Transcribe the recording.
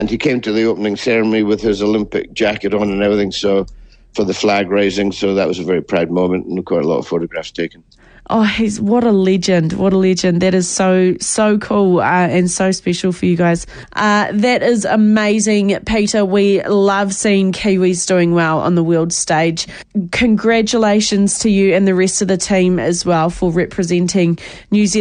And he came to the opening ceremony with his Olympic jacket on and everything, so for the flag raising, so that was a very proud moment, and quite a lot of photographs taken. Oh, what a legend. What a legend. That is so cool and so special for you guys. That is amazing, Peter. We love seeing Kiwis doing well on the world stage. Congratulations to you and the rest of the team as well for representing New Zealand